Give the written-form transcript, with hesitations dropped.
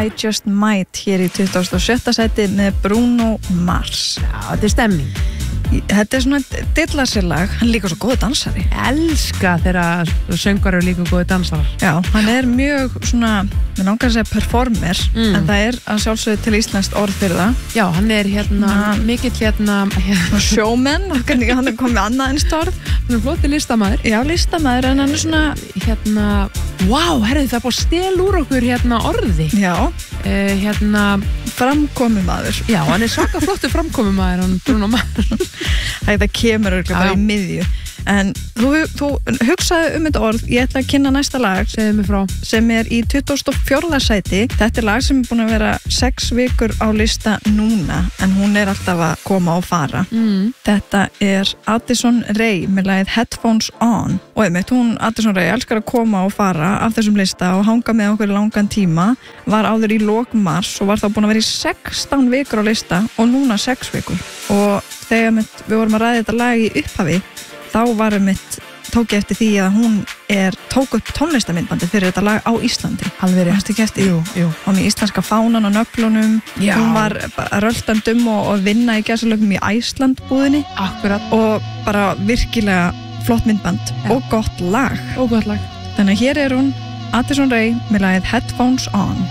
I Just Might hér í 27. sæti með Bruno Mars. Já, þetta er stemming. Þetta svona dillarsélag, hann er líka svo góður dansari. Ég elska þegar söngvar eru líka góði dansarar. Já, hann er mjög svona, við langar að segja performer, en það er að sjálfsögðu til íslenskt orð fyrir það. Já, hann er mikill showman, hann er komið annað ennst orð. Hann er flótti listamaður. Já, listamaður, en hann er svona herðu, það er búið að stela úr okkur orði. Já. Framkomumaður. Já, hann er svaka flottur framkomumaður, hann Bruno Mars. Það kemur bara í miðju. En þú hugsaði þetta orð, ég ætla að kynna næsta lag sem er í 24. sæti. Þetta er lag sem er búin að vera 6 vikur á lista núna, en hún er alltaf að koma og fara. Þetta er Addison Rae með lagið Headphones On, og Addison Rae elskar að koma og fara af þessum lista og hanga með okkur í langan tíma, var áður í lok mars og var þá búin að vera í 16 vikur á lista og núna 6 vikur. Og þegar við vorum að ræða þetta lag í upphafi, þá var tók ég eftir því að hún tók upp tónlistamindbandi fyrir þetta lag á Íslandi. Alveg rétt. Varstu ekki eftir? Jú. Og með íslenska fánan og nöglunum. Já. Hún var röltandum og vinna í gæsalögum í Æsland búðinni. Akkurat. Og bara virkilega flott myndband. Já. Og gott lag. Þannig að hér er hún, Addison Rae með lagið Headphones On.